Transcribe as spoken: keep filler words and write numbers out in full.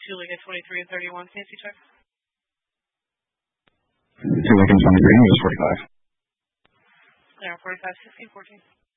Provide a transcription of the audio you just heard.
two Lincoln twenty-three and thirty-one. Safety check. two Lincoln twenty-three, News forty-five. Clear on forty-five, sixteen, fourteen.